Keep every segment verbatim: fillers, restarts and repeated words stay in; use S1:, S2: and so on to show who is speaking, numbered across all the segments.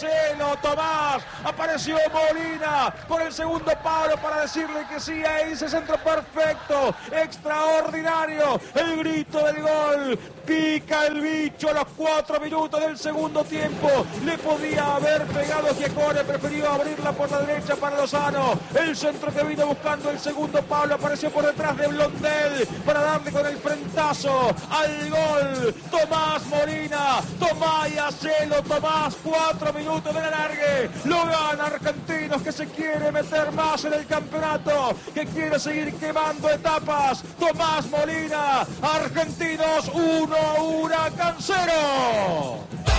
S1: hacelo, Tomás. Apareció Molina por el segundo palo para decirle que sí a ese centro perfecto, extraordinario. El grito del gol. Pica el bicho a los cuatro minutos del segundo tiempo. Le podía haber pegado a Giacone, prefirió abrirla por la derecha para Lozano. El centro que vino buscando el segundo palo apareció por detrás de Blondel para darle con el frentazo al gol. Tomás Molina, Tomás y hacelo, Tomás. Cuatro minutos de alargue. Lo gana Argentinos, que se quiere meter más en el campeonato, que quiere seguir quemando etapas. Tomás Molina, Argentinos uno, Huracán cero.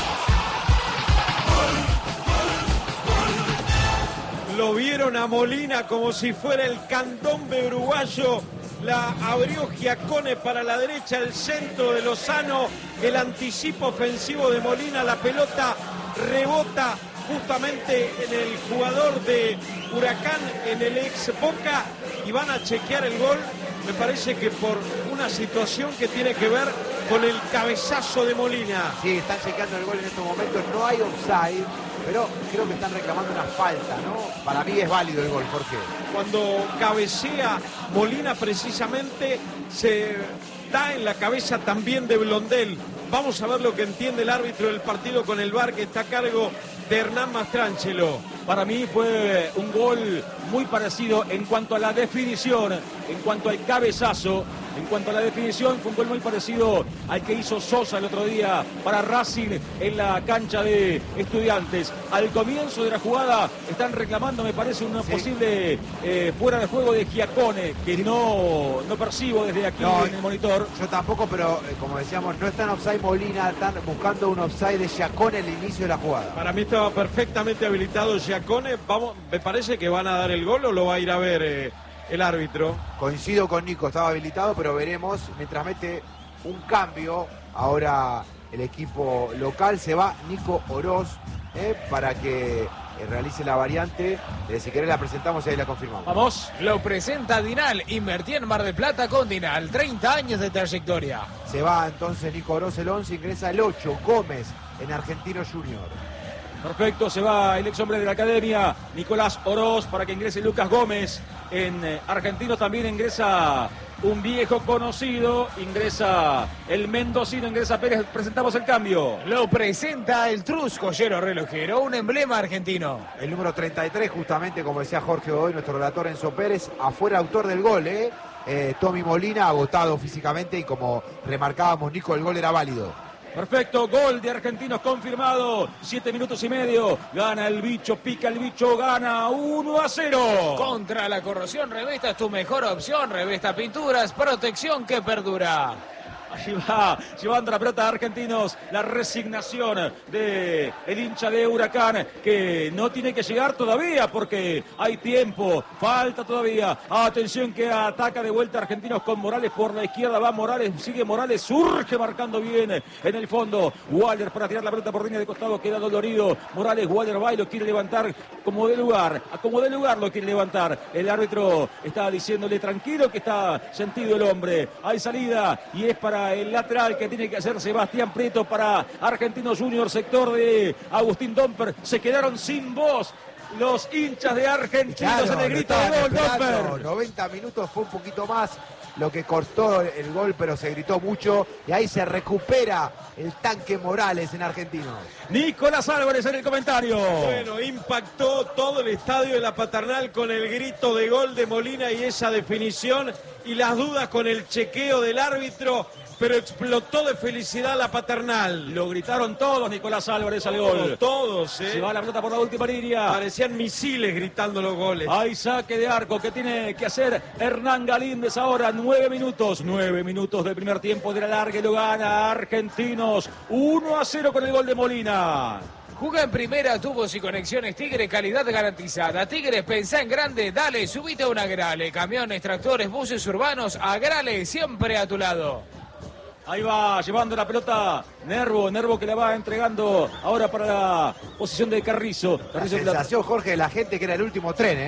S2: Lo vieron a Molina como si fuera el candombe uruguayo. La abrió Giacone para la derecha, el centro de Lozano, el anticipo ofensivo de Molina, la pelota rebota justamente en el jugador de Huracán, en el ex Boca, y van a chequear el gol. Me parece que por una situación que tiene que ver con el cabezazo de Molina.
S3: Sí, están chequeando el gol en estos momentos, no hay offside, pero creo que están reclamando una falta, ¿no? Para mí es válido el gol, ¿por qué?
S2: Cuando cabecea Molina precisamente se da en la cabeza también de Blondel. Vamos a ver lo que entiende el árbitro del partido con el V A R, que está a cargo de Hernán Mastrangelo.
S1: Para mí fue un gol muy parecido en cuanto a la definición, en cuanto al cabezazo, en cuanto a la definición, fue un gol muy parecido al que hizo Sosa el otro día para Racing en la cancha de Estudiantes. Al comienzo de la jugada están reclamando, me parece, una sí. posible eh, fuera de juego de Giacone, que no, no percibo desde aquí no, en el monitor.
S3: Yo tampoco, pero eh, como decíamos, no están offside Molina, están buscando un offside de Giacone en el inicio de la jugada.
S2: Para mí estaba perfectamente habilitado Giacone. Vamos, me parece que van a dar el gol o lo va a ir a ver eh, el árbitro.
S3: Coincido con Nico, estaba habilitado, pero veremos mientras mete un cambio. Ahora el equipo local se va Nico Oroz eh, para que eh, realice la variante. Eh, si querés la presentamos y ahí la confirmamos.
S4: Vamos. Lo presenta Dinal. Invertí en Mar del Plata con Dinal. treinta años de trayectoria.
S3: Se va entonces Nico Oroz el once, ingresa el ocho, Gómez en Argentinos Junior.
S1: Perfecto, se va el ex hombre de la academia, Nicolás Oroz, para que ingrese Lucas Gómez. En eh, Argentinos también ingresa un viejo conocido, ingresa el mendocino, ingresa Pérez. Presentamos el cambio.
S4: Lo presenta el Trus Joyero Relojero, un emblema argentino.
S3: El número treinta y tres, justamente como decía Jorge Godoy, nuestro relator Enzo Pérez, afuera autor del gol, ¿eh? Eh, Tommy Molina, agotado físicamente, y como remarcábamos, Nico, el gol era válido.
S1: Perfecto, gol de Argentinos confirmado. Siete minutos y medio. Gana el bicho, pica el bicho, gana uno a cero.
S4: Contra la corrosión, Revesta es tu mejor opción. Revesta Pinturas, protección que perdura.
S1: Allí va, llevando la pelota a Argentinos, la resignación de el hincha de Huracán, que no tiene que llegar todavía porque hay tiempo, falta todavía. Atención que ataca de vuelta Argentinos con Morales por la izquierda, va Morales, sigue Morales, surge marcando bien en el fondo. Waller para tirar la pelota por línea de costado, queda dolorido. Morales, Waller va y lo quiere levantar como de lugar, como de lugar lo quiere levantar. El árbitro está diciéndole tranquilo que está sentido el hombre. Hay salida y es para el lateral que tiene que hacer Sebastián Prieto para Argentinos Junior, sector de Agustín Domper. Se quedaron sin voz los hinchas de Argentinos, claro, en el grito de gol. Domper.
S3: noventa minutos fue un poquito más lo que cortó el gol, pero se gritó mucho y ahí se recupera el tanque Morales en Argentinos.
S1: Nicolás Álvarez en el comentario.
S2: Bueno, impactó todo el estadio de la Paternal con el grito de gol de Molina y esa definición, y las dudas con el chequeo del árbitro, pero explotó de felicidad la Paternal.
S1: Lo gritaron todos, Nicolás Álvarez al gol.
S2: Todos, ¿eh?
S1: Se va la pelota por la última línea.
S2: Parecían misiles gritando los goles.
S1: Hay saque de arco que tiene que hacer Hernán Galíndez ahora. Nueve minutos, nueve minutos del primer tiempo de la larga y lo gana Argentinos. uno a cero con el gol de Molina.
S4: Juega en primera, tubos y conexiones Tigre, calidad garantizada. Tigre, pensá en grande, dale, subite a un Agrale. Camiones, tractores, buses urbanos, Agrale, siempre a tu lado.
S1: Ahí va llevando la pelota Nervo, Nervo que la va entregando ahora para la posición de Carrizo.
S3: La
S1: Carrizo
S3: sensación,
S1: la...
S3: Jorge, de la gente que era el último tren, ¿eh?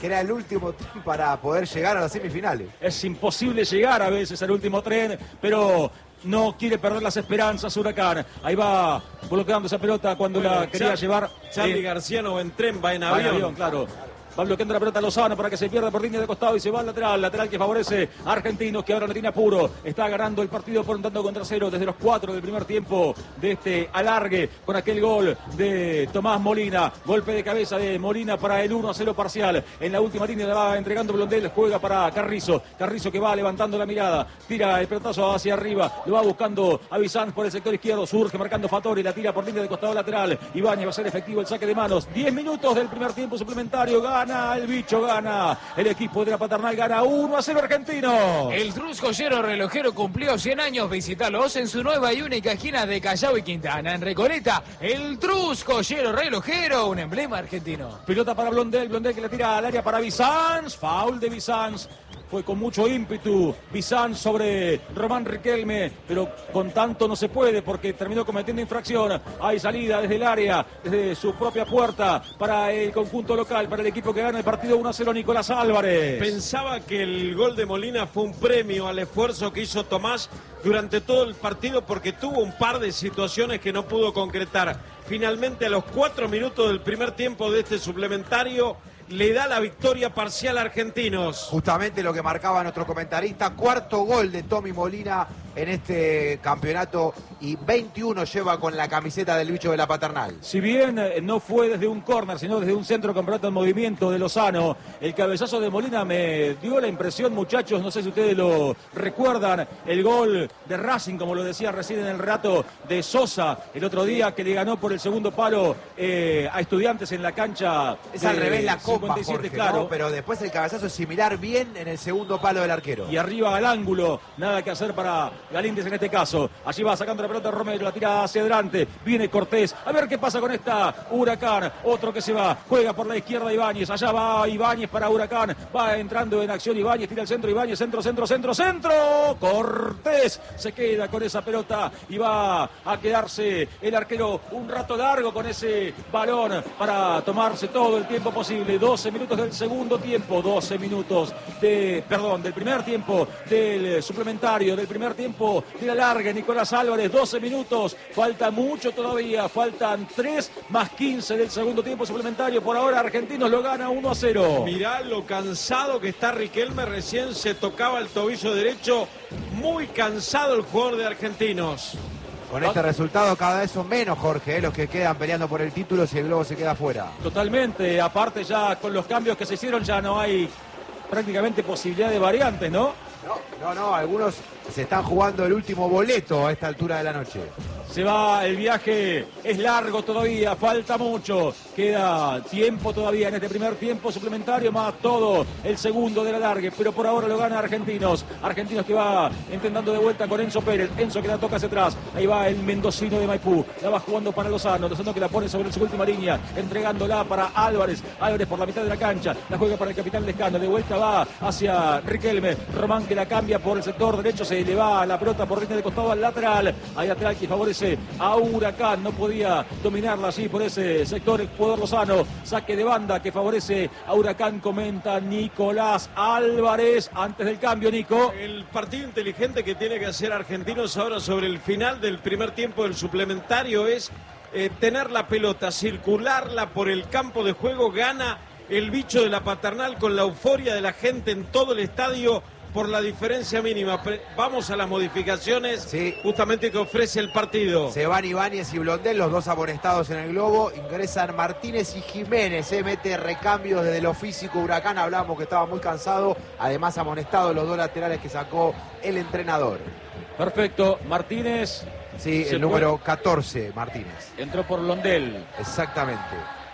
S3: que era el último tren para poder llegar a las semifinales.
S1: Es imposible llegar a veces al último tren, pero no quiere perder las esperanzas Huracán. Ahí va bloqueando esa pelota cuando bueno, la quería Char
S2: llevar. Charly
S1: eh,
S2: García no va en tren, va en
S1: va
S2: avión.
S1: En avión, claro. Va bloqueando la pelota Lozano para que se pierda por línea de costado y se va al lateral. Lateral que favorece a Argentinos, que ahora no tiene apuro. Está ganando el partido por un tanto contra cero desde los cuatro del primer tiempo de este alargue con aquel gol de Tomás Molina. Golpe de cabeza de Molina para el uno a cero parcial. En la última línea la va entregando Blondel. Juega para Carrizo. Carrizo que va levantando la mirada. Tira el pelotazo hacia arriba. Lo va buscando a Bizanz por el sector izquierdo. Surge marcando Fattori. La tira por línea de costado lateral. Ibáñez va a ser efectivo el saque de manos. diez minutos del primer tiempo suplementario. Gana el bicho, gana el equipo de la Paternal, gana uno a cero Argentino.
S4: El Trus Joyero Relojero cumplió cien años. Visítalos en su nueva y única esquina de Callao y Quintana. En Recoleta, el Trus Joyero Relojero, un emblema argentino.
S1: Pelota para Blondel, Blondel que le tira al área para Bizanz. Foul de Bizanz. Fue con mucho ímpetu Bizanz sobre Román Riquelme, pero con tanto no se puede porque terminó cometiendo infracción. Hay salida desde el área, desde su propia puerta para el conjunto local, para el equipo que gana el partido uno a cero, Nicolás Álvarez.
S2: Pensaba que el gol de Molina fue un premio al esfuerzo que hizo Tomás durante todo el partido porque tuvo un par de situaciones que no pudo concretar. Finalmente a los cuatro minutos del primer tiempo de este suplementario le da la victoria parcial a Argentinos.
S3: Justamente lo que marcaba nuestro comentarista, cuarto gol de Tommy Molina en este campeonato y veintiuno lleva con la camiseta del bicho de la Paternal.
S1: Si bien eh, no fue desde un córner, sino desde un centro campeonato en movimiento de Lozano, el cabezazo de Molina me dio la impresión, muchachos, no sé si ustedes lo recuerdan, el gol de Racing, como lo decía recién en el relato de Sosa, el otro día que le ganó por el segundo palo eh, a Estudiantes en la cancha.
S3: Es al revés la copa,
S1: cincuenta y siete,
S3: Jorge,
S1: claro.
S3: ¿no? Pero después el cabezazo es similar bien en el segundo palo del arquero.
S1: Y arriba al ángulo, nada que hacer para Galíndez en este caso. Allí va sacando la pelota Romero, la tira hacia adelante, viene Cortés, a ver qué pasa con esta Huracán, otro que se va, juega por la izquierda Ibáñez, allá va Ibáñez para Huracán, va entrando en acción Ibáñez, tira el centro, Ibáñez, centro, centro, centro, centro, Cortés se queda con esa pelota y va a quedarse el arquero un rato largo con ese balón para tomarse todo el tiempo posible. doce minutos del segundo tiempo, doce minutos de, perdón, del primer tiempo, del suplementario, del primer tiempo de la larga. Nicolás Álvarez, doce minutos, falta mucho todavía, faltan tres más quince del segundo tiempo suplementario. Por ahora Argentinos lo gana uno a cero.
S2: Mirá lo cansado que está Riquelme, recién se tocaba el tobillo derecho, muy cansado el jugador de Argentinos.
S3: Con este resultado cada vez son menos, Jorge, eh, los que quedan peleando por el título si el Globo se queda fuera.
S1: Totalmente, aparte ya con los cambios que se hicieron ya no hay prácticamente posibilidad de variantes, ¿no?
S3: No, no, no, algunos se están jugando el último boleto a esta altura de la noche.
S1: Se va, el viaje es largo todavía, falta mucho, queda tiempo todavía en este primer tiempo suplementario, más todo el segundo de la largue, pero por ahora lo gana Argentinos. Argentinos que va intentando de vuelta con Enzo Pérez, Enzo que la toca hacia atrás, ahí va el mendocino de Maipú, la va jugando para Lozano, Lozano que la pone sobre su última línea, entregándola para Álvarez, Álvarez por la mitad de la cancha, la juega para el capitán Lescano, de vuelta va hacia Riquelme, Román que la cambia por el sector derecho, se le va la pelota por línea de costado al lateral, hay lateral que favorece a Huracán, no podía dominarla así por ese sector el jugador Lozano, saque de banda que favorece a Huracán, comenta Nicolás Álvarez antes del cambio. Nico,
S2: el partido inteligente que tiene que hacer Argentinos ahora sobre el final del primer tiempo del suplementario es eh, tener la pelota, circularla por el campo de juego, gana el bicho de la Paternal con la euforia de la gente en todo el estadio por la diferencia mínima. Vamos a las modificaciones, sí, justamente que ofrece el partido.
S3: Se van Ibáñez y Blondel, los dos amonestados en el globo. Ingresan Martínez y Jiménez. Eh, mete recambios desde lo físico. Huracán, hablamos que estaba muy cansado. Además, amonestados los dos laterales que sacó el entrenador.
S1: Perfecto. Martínez.
S3: Sí, el número catorce, Martínez.
S1: Entró por Blondel.
S3: Exactamente.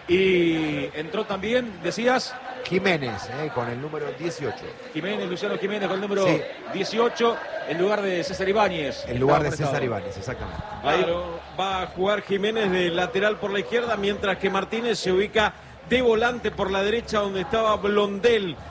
S1: Y entró también, decías...
S3: Jiménez, eh, con el número dieciocho.
S1: Jiménez, Luciano Jiménez con el número sí. dieciocho, en lugar de César Ibáñez.
S3: En lugar de César Ibáñez, exactamente.
S2: Claro, va a jugar Jiménez de lateral por la izquierda, mientras que Martínez se ubica de volante por la derecha, donde estaba Blondel.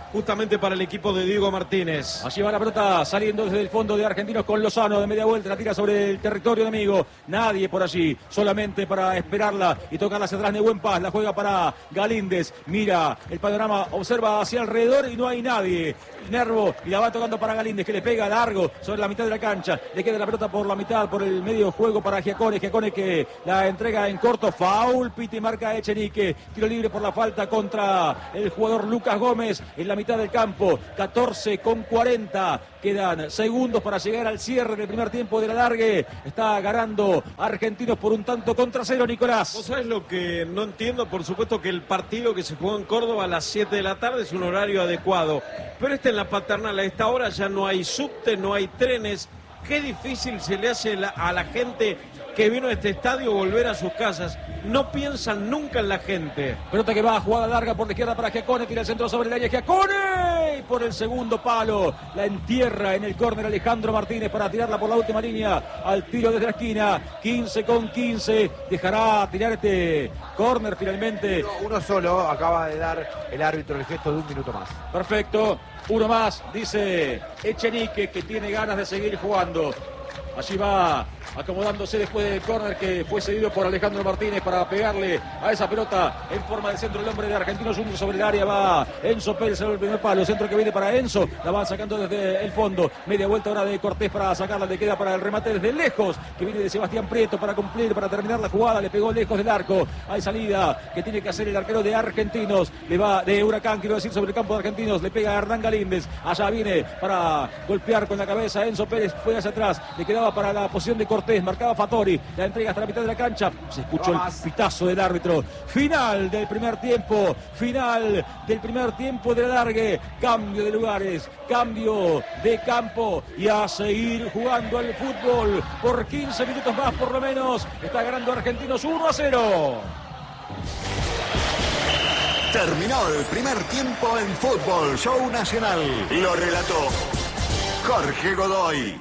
S2: justamente para el equipo de Diego Martínez.
S1: Allí va la pelota saliendo desde el fondo de Argentinos con Lozano de media vuelta, la tira sobre el territorio enemigo. Nadie por allí, solamente para esperarla y tocarla hacia atrás de Buen Paz. La juega para Galíndez. Mira el panorama, observa hacia alrededor y no hay nadie. Nervo y la va tocando para Galíndez, que le pega largo sobre la mitad de la cancha. Le queda la pelota por la mitad, por el medio juego para Giacone. Giacone que la entrega en corto. Foul, piti marca Echenique. Tiro libre por la falta contra el jugador Lucas Gómez en la mitad del campo. catorce con cuarenta. Quedan segundos para llegar al cierre del primer tiempo de la largue. Está ganando Argentinos por un tanto contra cero, Nicolás.
S2: ¿Vos sabés lo que no entiendo? Por supuesto que el partido que se jugó en Córdoba a las siete de la tarde es un horario adecuado. Pero este en la Paternal, a esta hora ya no hay subte, no hay trenes. Qué difícil se le hace a la gente que vino a este estadio volver a sus casas. No piensan nunca en la gente.
S1: Pelota que va, jugada larga por la izquierda para Giacone, tira el centro sobre el área, Giacone, y por el segundo palo, la entierra en el córner Alejandro Martínez para tirarla por la última línea, al tiro desde la esquina, quince con quince, dejará tirar este córner finalmente.
S3: Uno, uno solo, acaba de dar el árbitro el gesto de un minuto más.
S1: Perfecto, uno más, dice Echenique, que tiene ganas de seguir jugando. Allí va acomodándose después del córner que fue cedido por Alejandro Martínez para pegarle a esa pelota en forma de centro. El hombre de Argentinos Juniors sobre el área va Enzo Pérez en el primer palo. Centro que viene para Enzo, la van sacando desde el fondo. Media vuelta ahora de Cortés para sacarla, le queda para el remate desde lejos, que viene de Sebastián Prieto para cumplir, para terminar la jugada. Le pegó lejos del arco. Hay salida que tiene que hacer el arquero de Argentinos. Le va de Huracán, quiero decir, sobre el campo de Argentinos. Le pega a Hernán Galíndez. Allá viene para golpear con la cabeza Enzo Pérez. Fue hacia atrás. Le quedaba para la posición de Cortés, marcaba Fattori, la entrega hasta la mitad de la cancha, se escuchó el pitazo del árbitro. Final del primer tiempo, final del primer tiempo de la largue, cambio de lugares, cambio de campo y a seguir jugando al fútbol por quince minutos más por lo menos. Está ganando Argentinos uno a cero.
S5: Terminó el primer tiempo en Fútbol Show Nacional. Lo relató Jorge Godoy.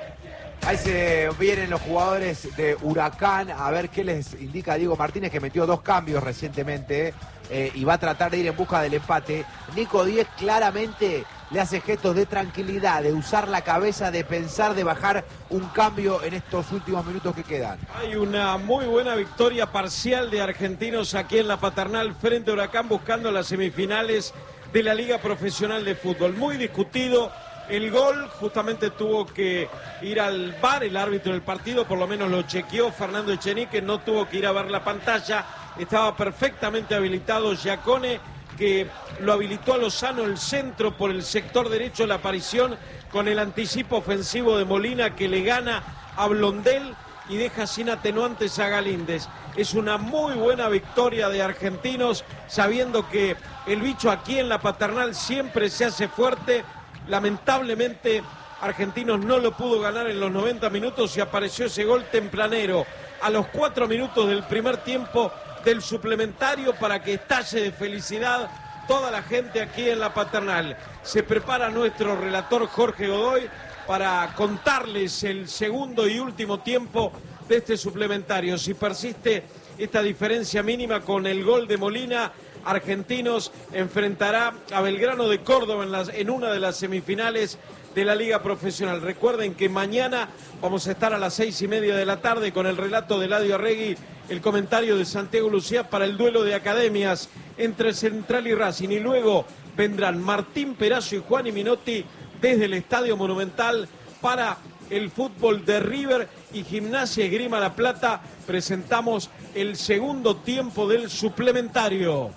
S3: Ahí se vienen los jugadores de Huracán a ver qué les indica Diego Martínez, que metió dos cambios recientemente eh, y va a tratar de ir en busca del empate. Nico Díez claramente le hace gestos de tranquilidad, de usar la cabeza, de pensar, de bajar un cambio en estos últimos minutos que quedan.
S2: Hay una muy buena victoria parcial de Argentinos aquí en la Paternal frente a Huracán, buscando las semifinales de la Liga Profesional de Fútbol. Muy discutido. El gol justamente tuvo que ir al V A R, el árbitro del partido, por lo menos lo chequeó Fernando Echenique, no tuvo que ir a ver la pantalla, estaba perfectamente habilitado Giacone, que lo habilitó a Lozano el centro por el sector derecho de la aparición, con el anticipo ofensivo de Molina que le gana a Blondel y deja sin atenuantes a Galíndez. Es una muy buena victoria de Argentinos, sabiendo que el bicho aquí en la Paternal siempre se hace fuerte. Lamentablemente Argentinos no lo pudo ganar en los noventa minutos y apareció ese gol tempranero a los cuatro minutos del primer tiempo del suplementario para que estalle de felicidad toda la gente aquí en la Paternal. Se prepara nuestro relator Jorge Godoy para contarles el segundo y último tiempo de este suplementario. Si persiste esta diferencia mínima con el gol de Molina, Argentinos enfrentará a Belgrano de Córdoba en, las, en una de las semifinales de la Liga Profesional. Recuerden que mañana vamos a estar a las seis y media de la tarde con el relato de Eladio Arregui, el comentario de Santiago Lucía para el duelo de academias entre Central y Racing. Y luego vendrán Martín Perazo y Juan Minotti desde el Estadio Monumental para el fútbol de River y Gimnasia Esgrima La Plata. Presentamos el segundo tiempo del suplementario.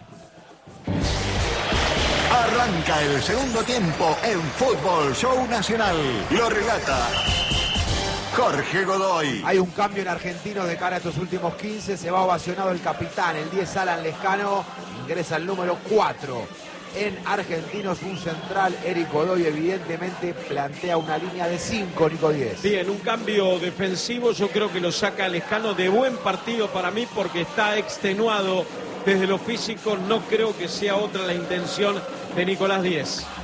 S5: Arranca el segundo tiempo en Fútbol Show Nacional. Lo relata Jorge Godoy.
S3: Hay un cambio en Argentinos de cara a estos últimos quince. Se va ovacionado el capitán, el diez Alan Lescano. Ingresa el número cuatro. En Argentinos, un central, Eric Godoy, evidentemente plantea una línea de cinco, Nico Díez.
S2: Bien, un cambio defensivo, yo creo que lo saca Lescano de buen partido para mí porque está extenuado desde lo físico. No creo que sea otra la intención de Nicolás Díez.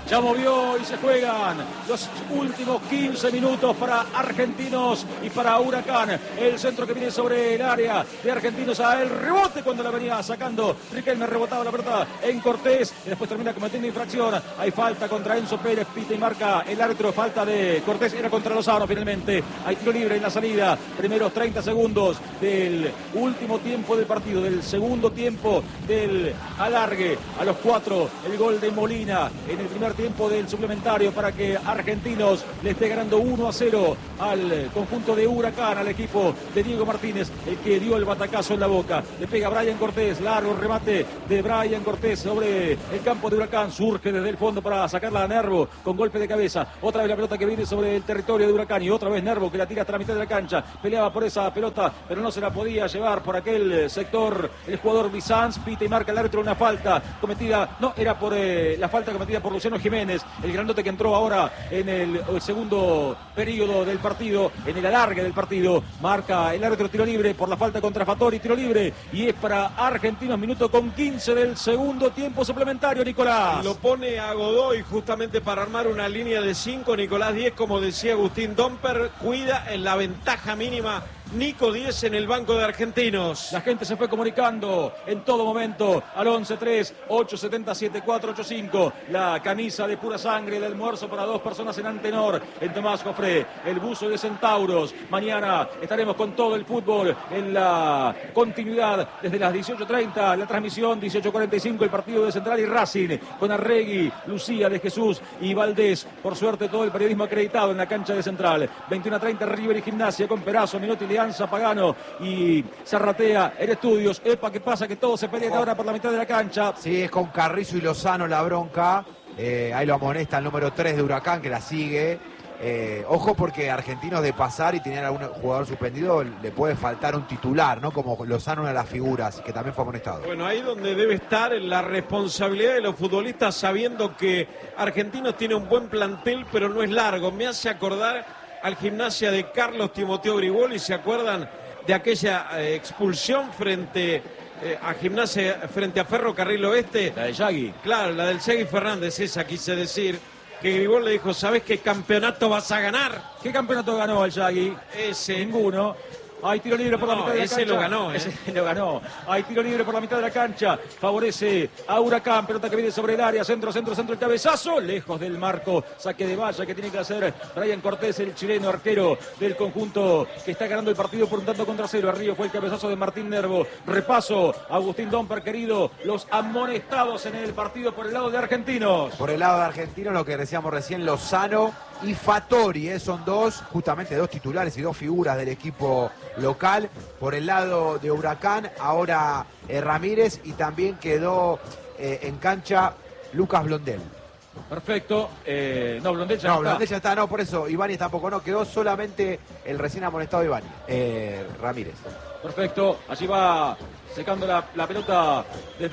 S1: Ya movió y se juegan los últimos quince minutos para Argentinos y para Huracán. El centro que viene sobre el área de Argentinos a el rebote cuando la venía sacando. Riquelme rebotaba la pelota en Cortés y después termina cometiendo infracción. Hay falta contra Enzo Pérez, pita y marca el árbitro. Falta de Cortés, era contra Lozano finalmente. Hay tiro libre en la salida. Primeros treinta segundos del último tiempo del partido, del segundo tiempo del alargue. A los cuatro, el gol de Molina en el primer tiempo del suplementario para que Argentinos le esté ganando uno a cero al conjunto de Huracán, al equipo de Diego Martínez, el que dio el batacazo en la boca. Le pega Brian Cortés, largo remate de Brian Cortés sobre el campo de Huracán, surge desde el fondo para sacarla a Nervo con golpe de cabeza. Otra vez la pelota que viene sobre el territorio de Huracán y otra vez Nervo que la tira hasta la mitad de la cancha. Peleaba por esa pelota, pero no se la podía llevar por aquel sector el jugador Bizanz. Pita y marca el árbitro una falta cometida, no, era por eh, la falta cometida por Luciano Jiménez, el grandote que entró ahora en el, el segundo periodo del partido, en el alargue del partido. Marca el árbitro tiro libre por la falta contra Fattori, tiro libre, y es para Argentinos, minuto con quince del segundo tiempo suplementario, Nicolás.
S2: Lo pone a Godoy justamente para armar una línea de cinco, Nicolás diez, como decía Agustín Domper, cuida en la ventaja mínima Nico diez en el banco de Argentinos.
S1: La gente se fue comunicando en todo momento al once tres ocho siete siete cuatro ocho cinco. La camisa de pura sangre de almuerzo para dos personas en Antenor, en Tomás Jofré, el buzo de Centauros. Mañana estaremos con todo el fútbol en la continuidad desde las dieciocho treinta, la transmisión dieciocho cuarenta y cinco, el partido de Central y Racing, con Arregui, Lucía de Jesús y Valdés. Por suerte todo el periodismo acreditado en la cancha de Central. veintiuno treinta River y Gimnasia con Perazo, Minotti, Leanza, Pagano y Zarratea en estudios. Epa, ¿qué pasa? Que todos se pelean oh. ahora por la mitad de la cancha.
S3: Sí, es con Carrizo y Lozano la bronca. Eh, ahí lo amonesta el número tres de Huracán, que la sigue. Eh, ojo, porque Argentinos de pasar y tener algún jugador suspendido le puede faltar un titular, ¿no? Como Lozano, una de las figuras, que también fue amonestado.
S2: Bueno, ahí donde debe estar la responsabilidad de los futbolistas, sabiendo que Argentinos tiene un buen plantel, pero no es largo. Me hace acordar al Gimnasia de Carlos Timoteo Griboli, ¿se acuerdan de aquella eh, expulsión frente eh, a Gimnasia, frente a Ferrocarril Oeste?
S1: La de Yagui.
S2: Claro, la del Yagui Fernández, esa quise decir, que Gribol le dijo, ¿sabes qué campeonato vas a ganar?
S1: ¿Qué campeonato ganó el Yagui?
S2: Ese.
S1: Ninguno. Hay tiro libre por la
S2: no,
S1: mitad de la
S2: ese
S1: cancha.
S2: Lo ganó, ¿eh?
S1: Ese lo ganó. Hay tiro libre por la mitad de la cancha. Favorece a Huracán. Pelota que viene sobre el área. Centro, centro, centro. El cabezazo. Lejos del marco. Saque de valla que tiene que hacer Brian Cortés, el chileno arquero del conjunto que está ganando el partido por un tanto contra cero. Arriba fue el cabezazo de Martín Nervo. Repaso. Agustín Domper, querido. Los amonestados en el partido por el lado de Argentinos.
S3: Por el lado de Argentinos, lo que decíamos recién, Lozano y Fattori, ¿eh? Son dos, justamente dos titulares y dos figuras del equipo local. Por el lado de Huracán, ahora eh, Ramírez, y también quedó eh, en cancha Lucas Blondel.
S1: Perfecto. Eh, no, Blondel ya
S3: no,
S1: está.
S3: Blondel ya está, no, por eso Ibáñez tampoco no, quedó solamente el recién amonestado Ibáñez, eh, Ramírez.
S1: Perfecto, allí va secando la, la pelota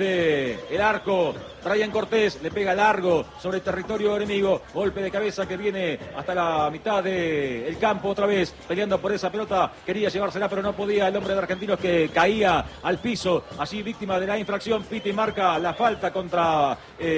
S1: desde el arco. Brian Cortés le pega largo sobre el territorio enemigo. Golpe de cabeza que viene hasta la mitad del campo otra vez. Peleando por esa pelota. Quería llevársela pero no podía. El hombre de Argentinos que caía al piso. Allí víctima de la infracción. Pita y marca la falta contra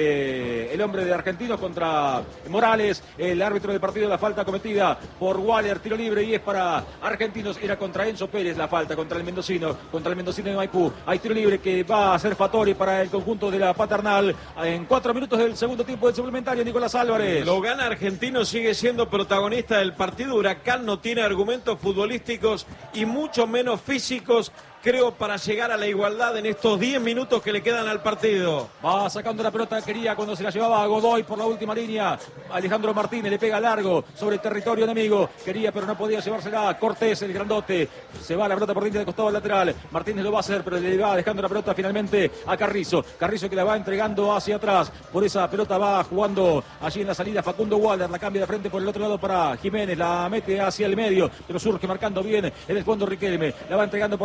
S1: eh, el hombre de Argentinos, contra Morales. El árbitro del partido, la falta cometida por Waller. Tiro libre y es para Argentinos. Era contra Enzo Pérez la falta, contra el mendocino. Contra el mendocino de Maipú. Hay tiro libre que va a hacer Fattori para el conjunto de la Paternal. En cuatro minutos del segundo tiempo del suplementario, Nicolás Álvarez.
S2: Lo gana Argentino, sigue siendo protagonista del partido. Huracán no tiene argumentos futbolísticos y mucho menos físicos, creo, para llegar a la igualdad en estos diez minutos que le quedan al partido.
S1: Va sacando la pelota, quería cuando se la llevaba a Godoy por la última línea. Alejandro Martínez le pega largo sobre el territorio enemigo. Quería pero no podía llevársela. Cortés, el grandote. Se va la pelota por dentro del costado lateral. Martínez lo va a hacer, pero le va dejando la pelota finalmente a Carrizo. Carrizo que la va entregando hacia atrás. Por esa pelota va jugando allí en la salida Facundo Waller. La cambia de frente por el otro lado para Jiménez. La mete hacia el medio, pero surge marcando bien en el fondo Riquelme. La va entregando por la mitad de la cancha.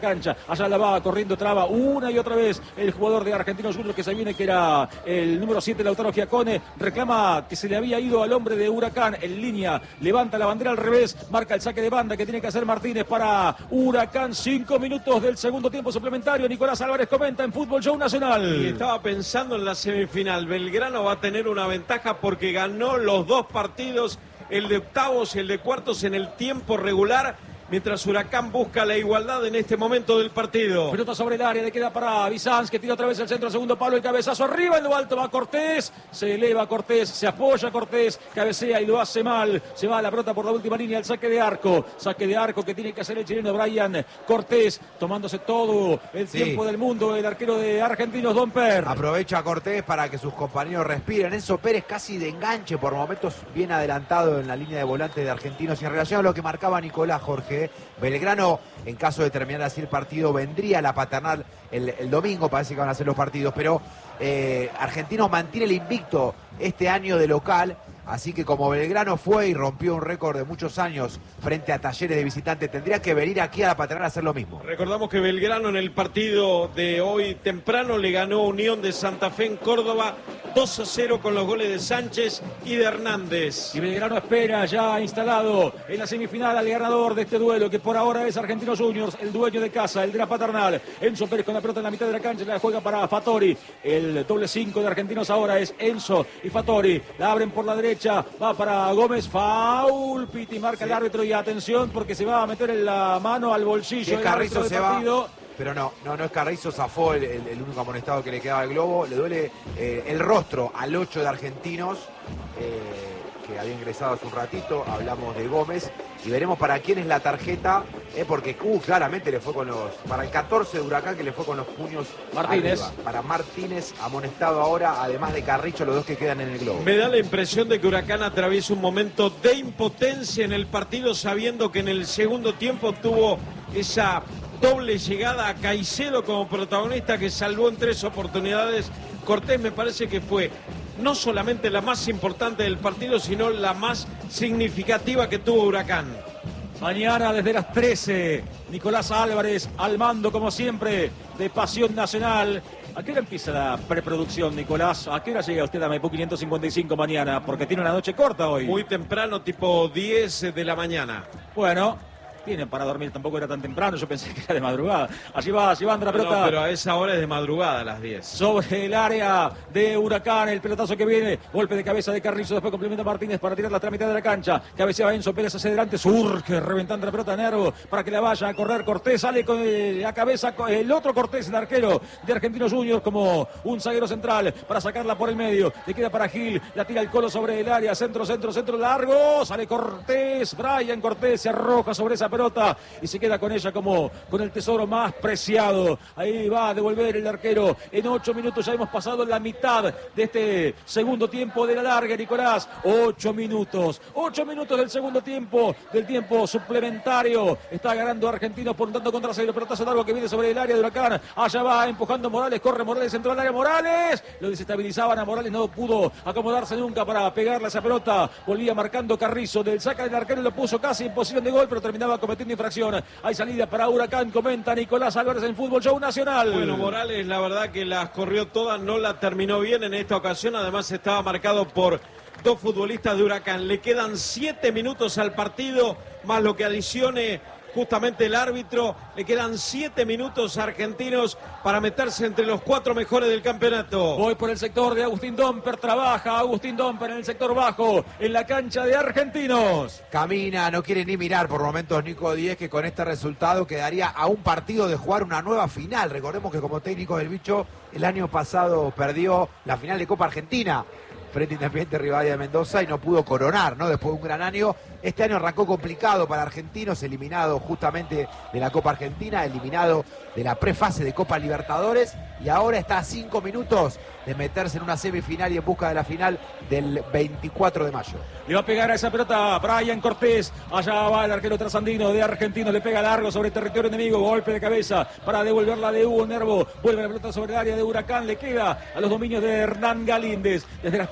S1: cancha. Allá la va corriendo, traba una y otra vez el jugador de Argentinos Juniors que se viene, que era el número siete, Lautaro Giacone. Reclama que se le había ido al hombre de Huracán en línea. Levanta la bandera al revés, marca el saque de banda que tiene que hacer Martínez para Huracán. Cinco minutos del segundo tiempo suplementario. Nicolás Álvarez comenta en Fútbol Show Nacional.
S2: Y estaba pensando en la semifinal. Belgrano va a tener una ventaja porque ganó los dos partidos, el de octavos y el de cuartos, en el tiempo regular, mientras Huracán busca la igualdad en este momento del partido.
S1: Pelota sobre el área, le queda para Bizanz, que tira otra vez el centro, segundo palo, el cabezazo arriba, en lo alto va Cortés, se eleva Cortés, se apoya Cortés, cabecea y lo hace mal, se va la pelota por la última línea, el saque de arco, saque de arco que tiene que hacer el chileno Brian Cortés, tomándose todo el
S3: sí.
S1: tiempo del mundo, el arquero de Argentinos, Domper.
S3: Aprovecha Cortés para que sus compañeros respiren. Enzo Pérez casi de enganche, por momentos bien adelantado en la línea de volante de Argentinos, y en relación a lo que marcaba Nicolás, Jorge, Belgrano, en caso de terminar así el partido, vendría la paternal el, el domingo, parece que van a ser los partidos, pero eh, Argentinos mantiene el invicto este año de local, así que como Belgrano fue y rompió un récord de muchos años frente a Talleres de visitante, tendría que venir aquí a la paternal a hacer lo mismo.
S2: Recordamos que Belgrano en el partido de hoy temprano le ganó Unión de Santa Fe en Córdoba dos a cero con los goles de Sánchez y de Hernández.
S1: Y Belgrano espera, ya instalado en la semifinal, al ganador de este duelo, que por ahora es Argentinos Juniors, el dueño de casa, el de la paternal. Enzo Pérez con la pelota en la mitad de la cancha, la juega para Fattori. El doble cinco de Argentinos ahora es Enzo y Fattori. La abren por la derecha, va para Gómez, foul, Piti marca sí. el árbitro, y atención porque se va a meter en la mano al bolsillo.
S3: Sí, Carrizo se va. Pero no, no, no es Carrizo, zafó el, el, el único amonestado que le quedaba al globo. Le duele eh, el rostro al ocho de Argentinos, eh, que había ingresado hace un ratito. Hablamos de Gómez. Y veremos para quién es la tarjeta, eh, porque uh, claramente le fue con los... Para el catorce de Huracán, que le fue con los puños
S1: Martínez.
S3: arriba. Para Martínez, amonestado ahora, además de Carricho, los dos que quedan en el globo.
S2: Me da la impresión de que Huracán atraviesa un momento de impotencia en el partido, sabiendo que en el segundo tiempo tuvo esa doble llegada a Caicedo como protagonista, que salvó en tres oportunidades. Cortés me parece que fue no solamente la más importante del partido, sino la más significativa que tuvo Huracán.
S1: Mañana desde las trece, Nicolás Álvarez al mando, como siempre, de Pasión Nacional. ¿A qué hora empieza la preproducción, Nicolás? ¿A qué hora llega usted a Maipú quinientos cincuenta y cinco mañana? Porque tiene una noche corta hoy.
S2: Muy temprano, tipo diez de la mañana.
S1: Bueno, tienen para dormir, tampoco era tan temprano, yo pensé que era de madrugada. Allí va, allí va la pelota.
S2: No, pero a esa hora es de madrugada, a las diez.
S1: Sobre el área de Huracán, el pelotazo que viene, golpe de cabeza de Carrizo, después complementa Martínez para tirar la mitad de la cancha. Cabecea Enzo Pérez hacia adelante, surge, reventando la pelota Nervo para que la vaya a correr Cortés, sale con la cabeza el otro Cortés, el arquero de Argentinos Juniors, como un zaguero central para sacarla por el medio. Le queda para Gil, la tira el Colo sobre el área, centro, centro, centro largo, sale Cortés, Brian Cortés se arroja sobre esa pelota y se queda con ella como con el tesoro más preciado. Ahí va a devolver el arquero. En ocho minutos ya hemos pasado la mitad de este segundo tiempo de la larga, Nicolás. Ocho minutos. Ocho minutos del segundo tiempo, del tiempo suplementario. Está ganando Argentinos por un tanto contra cero. Pelotazo largo que viene sobre el área de Huracán. Allá va empujando Morales. Corre Morales, entró al área Morales. Lo desestabilizaban a Morales. No pudo acomodarse nunca para pegarle a esa pelota. Volvía marcando Carrizo. Del saca del arquero lo puso casi en posición de gol, pero terminaba cometiendo infracción. Hay salida para Huracán, comenta Nicolás Álvarez en Fútbol Show Nacional.
S2: Bueno, Morales la verdad que las corrió todas, no la terminó bien en esta ocasión, además estaba marcado por dos futbolistas de Huracán. Le quedan siete minutos al partido, más lo que adicione justamente el árbitro. Le quedan siete minutos a Argentinos para meterse entre los cuatro mejores del campeonato.
S1: Voy por el sector de Agustín Domper, trabaja Agustín Domper en el sector bajo, en la cancha de Argentinos.
S3: Camina, no quiere ni mirar por momentos Nico Díez, que con este resultado quedaría a un partido de jugar una nueva final. Recordemos que como técnico del Bicho, el año pasado perdió la final de Copa Argentina frente a Independiente Rivadavia de Mendoza y no pudo coronar, ¿no? Después de un gran año. Este año arrancó complicado para Argentinos, eliminado justamente de la Copa Argentina, eliminado de la prefase de Copa Libertadores, y ahora está a cinco minutos de meterse en una semifinal y en busca de la final del veinticuatro de mayo.
S1: Le va a pegar a esa pelota Brian Cortés. Allá va el arquero trasandino de Argentinos. Le pega largo sobre el territorio enemigo. Golpe de cabeza para devolverla de Hugo Nervo. Vuelve la pelota sobre el área de Huracán. Le queda a los dominios de Hernán Galíndez. Desde las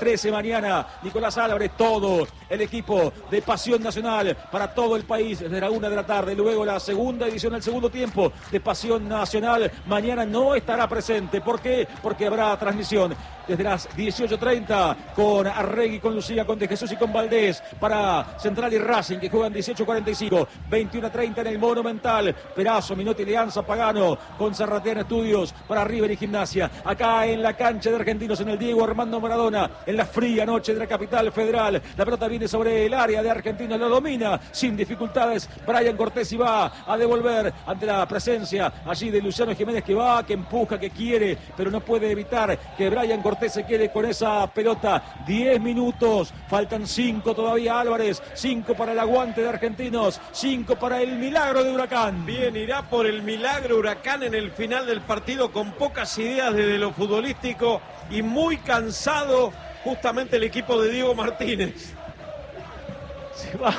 S1: trece mañana. Nicolás Álvarez, todo el equipo de Pasión Nacional para todo el país desde la una de la tarde. Luego la segunda edición, el segundo tiempo de Pasión Nacional. Mañana no estará presente. ¿Por qué? Porque habrá transmisión desde las dieciocho treinta con Arregui, con Lucía, con De Jesús y con Valdés para Central y Racing, que juegan dieciocho cuarenta y cinco, veintiuno treinta en el Monumental. Perazo, Minotti, Alianza, Pagano con Zarratean Estudios para River y Gimnasia. Acá en la cancha de Argentinos, en el Diego Armando Maradona, en la fría noche de la capital federal. La pelota viene sobre el área de Argentinos, lo domina sin dificultades Brian Cortés y va a devolver ante la presencia allí de Luciano Jiménez, que va, que empuja, que quiere, pero no puede evitar que Brian Cortés se quede con esa pelota. diez minutos, faltan cinco todavía. Álvarez, cinco para el aguante de Argentinos, cinco para el milagro de Huracán.
S2: Bien, irá por el milagro Huracán en el final del partido con pocas ideas desde lo futbolístico y muy cansado justamente el equipo de Diego Martínez.
S1: Se va.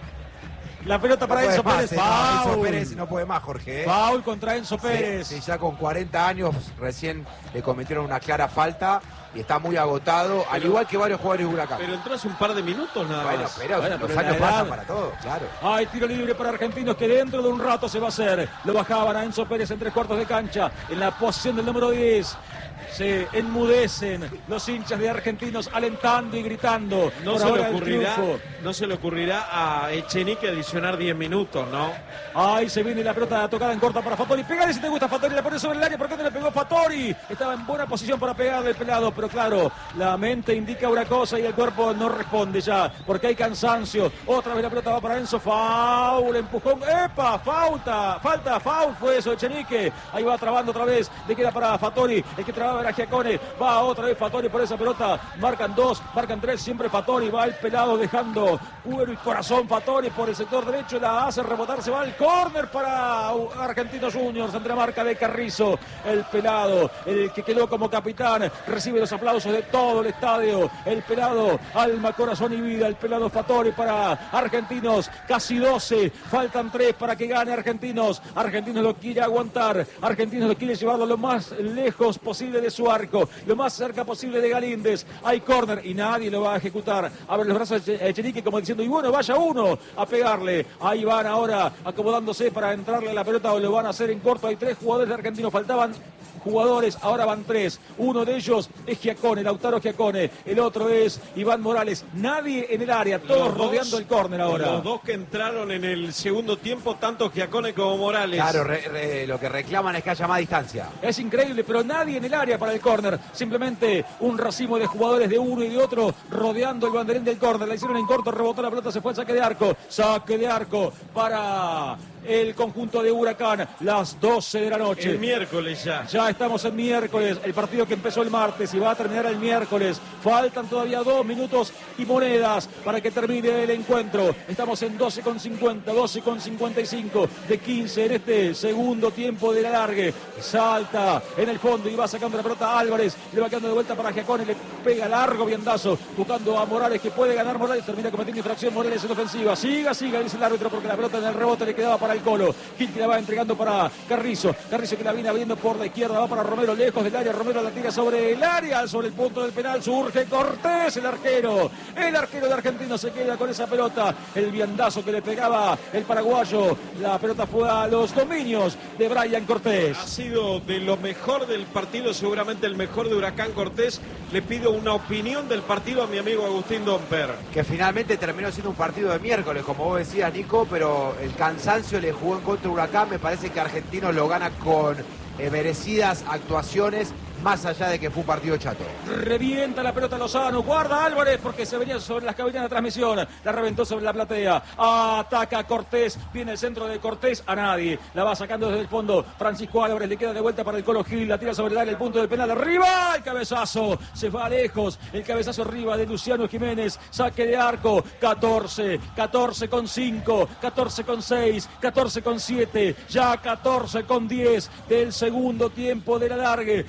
S1: La pelota para
S3: no
S1: Enzo
S3: más,
S1: Pérez.
S3: eh,
S1: Foul.
S3: no, Enzo Pérez no puede más, Jorge. ¿eh?
S1: Foul contra Enzo Pérez.
S3: Sí, sí, ya con cuarenta años recién le cometieron una clara falta y está muy agotado,
S2: Pero,
S3: al igual que varios jugadores de Huracán.
S2: Pero entró hace un par de minutos nada
S3: bueno,
S2: más.
S3: pero
S1: Bueno,
S3: los
S1: pero
S3: años
S1: la
S3: pasan
S1: edad-
S3: para todo, claro.
S1: Hay tiro libre para Argentinos que dentro de un rato se va a hacer. Lo bajaban a Enzo Pérez en tres cuartos de cancha en la posición del número diez. Se enmudecen los hinchas de Argentinos alentando y gritando.
S2: No
S1: Por
S2: se, le
S1: ahora el
S2: ocurrirá,
S1: triunfo.
S2: no se le ocurrirá a Echenique adicionar diez minutos, ¿no?
S1: Ahí se viene la pelota tocada en corta para Fattori. Pégale si te gusta Fattori, la pone sobre el área. ¿Por qué no le pegó Fattori? Estaba en buena posición para pegarle el pelado, pero claro, la mente indica una cosa y el cuerpo no responde ya, porque hay cansancio. Otra vez la pelota va para Enzo. Foul, empujón. ¡Epa! Falta, falta, foul fue eso, Echenique. Ahí va trabando otra vez. Le queda para Fattori. El que trababa era Giacone. Va otra vez Fattori por esa pelota. Marcan dos, marcan tres. Siempre Fattori. Va el pelado dejando cuero y corazón. Fattori por el sector derecho. La hace rebotar. Se va al córner para Argentinos Juniors. Entre marca de Carrizo. El pelado, el que quedó como capitán, recibe los aplausos de todo el estadio. El pelado, alma, corazón y vida. El pelado Fattori para Argentinos. Casi doce. Faltan tres para que gane Argentinos. Argentinos lo quiere aguantar. Argentinos lo quiere llevarlo lo más lejos posible de su arco. Lo más cerca posible de Galíndez. Hay córner y nadie lo va a ejecutar. Abre los brazos a Echenique como diciendo, y bueno, vaya uno a pegarle. Ahí van ahora acomodándose para entrarle a la pelota, o lo van a hacer en corto. Hay tres jugadores de Argentinos. Faltaban jugadores, ahora van tres. Uno de ellos es Giacone, Lautaro Giacone. El otro es Iván Morales. Nadie en el área, todos
S2: Los dos-
S1: rodeando el córner ahora.
S2: Los dos que entraron en el segundo tiempo, tanto Giacone como Morales.
S3: Claro, re- re- lo que reclaman es que haya más distancia.
S1: Es increíble, pero nadie en el área para el córner. Simplemente un racimo de jugadores de uno y de otro rodeando el banderín del córner. La hicieron en corto, rebotó la pelota, se fue al saque de arco. Saque de arco para el conjunto de Huracán. Las doce de la noche.
S2: El miércoles ya.
S1: Ya estamos en miércoles, el partido que empezó el martes y va a terminar el miércoles. Faltan todavía dos minutos y monedas para que termine el encuentro. Estamos en doce con cincuenta, doce con cincuenta y cinco de quince en este segundo tiempo de la largue. Salta en el fondo y va sacando la pelota Álvarez. Le va quedando de vuelta para Giacone, le pega largo viandazo, buscando a Morales, que puede ganar Morales. Termina cometiendo infracción Morales en ofensiva. Siga, siga, dice el árbitro, porque la pelota en el rebote le quedaba para el Colo. Gil que la va entregando para Carrizo. Carrizo que la viene abriendo por la izquierda, va para Romero, lejos del área. Romero la tira sobre el área, sobre el punto del penal. Surge Cortés, el arquero. El arquero de Argentino se queda con esa pelota. El viandazo que le pegaba el paraguayo. La pelota fue a los dominios de Brian Cortés.
S2: Ha sido de lo mejor del partido, seguramente el mejor de Huracán Cortés. Le pido una opinión del partido a mi amigo Agustín Domper.
S3: Que finalmente terminó siendo un partido de miércoles, como vos decías, Nico, pero el cansancio le jugó en contra de Huracán. Me parece que Argentinos lo gana con eh, merecidas actuaciones, más allá de que fue un partido chato.
S1: Revienta la pelota Lozano, guarda Álvarez porque se venía sobre las cabinas de transmisión, la reventó sobre la platea, ataca Cortés, viene el centro de Cortés, a nadie, la va sacando desde el fondo Francisco Álvarez, le queda de vuelta para el Colo Gil, la tira sobre el área, el punto del penal, arriba, el cabezazo, se va lejos, el cabezazo arriba de Luciano Jiménez, saque de arco, catorce, catorce con cinco, catorce con seis, catorce con siete, ya catorce con diez del segundo tiempo de la largue, del segundo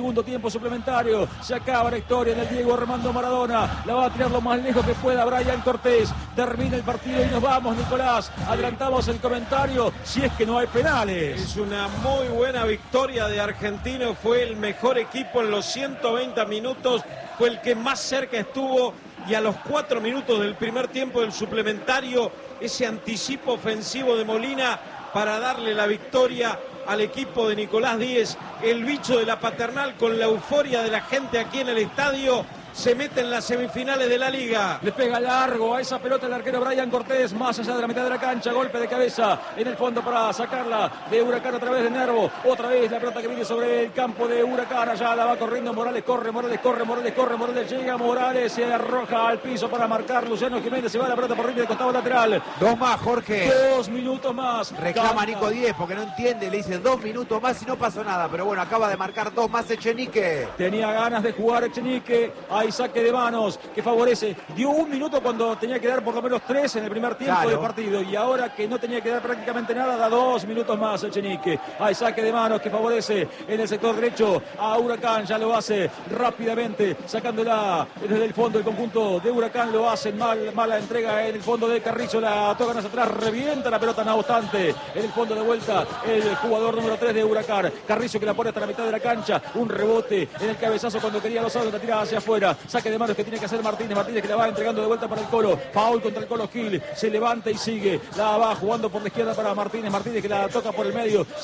S1: segundo tiempo suplementario. Se acaba la historia en el Diego Armando Maradona. La va a tirar lo más lejos que pueda Brian Cortés. Termina el partido y nos vamos, Nicolás. Adelantamos el comentario si es que no hay penales.
S2: Es una muy buena victoria de Argentino. Fue el mejor equipo en los ciento veinte minutos. Fue el que más cerca estuvo. Y a los cuatro minutos del primer tiempo del suplementario, ese anticipo ofensivo de Molina para darle la victoria al equipo de Nicolás Díez. El bicho de la Paternal, con la euforia de la gente aquí en el estadio, se mete en las semifinales de la Liga.
S1: Le pega largo a esa pelota el arquero Brian Cortés, más allá de la mitad de la cancha, golpe de cabeza en el fondo para sacarla de Huracán a través de Nervo. Otra vez la pelota que viene sobre el campo de Huracán, allá la va corriendo Morales, corre, Morales, corre, Morales, corre, Morales, llega Morales, se arroja al piso para marcar Luciano Jiménez, se va la pelota por arriba de costado lateral.
S3: Dos más, Jorge.
S1: Dos minutos más.
S3: Reclama
S1: Canta.
S3: Nico Díez porque no entiende, le dice dos minutos más y no pasó nada, pero bueno, acaba de marcar dos más Echenique.
S1: Tenía ganas de jugar Echenique, hay saque de manos que favorece. Dio un minuto cuando tenía que dar por lo menos tres en el primer tiempo
S3: Claro.
S1: del partido y ahora que no tenía que dar prácticamente nada, da dos minutos más Echenique. Hay saque de manos que favorece en el sector derecho a Huracán, ya lo hace rápidamente, sacándola desde el fondo el conjunto de Huracán, lo hacen mal, mala entrega en el fondo de Carrizo, la tocan hacia atrás, revienta la pelota, no obstante, en el fondo de vuelta el jugador número tres de Huracán, Carrizo que la pone hasta la mitad de la cancha, un rebote en el cabezazo cuando quería los la tirada hacia afuera, saque de manos que tiene que hacer Martínez, Martínez que la va entregando de vuelta para el Colo, foul contra el Colo Gil, se levanta y sigue, la va jugando por la izquierda para Martínez, Martínez que la toca por el medio,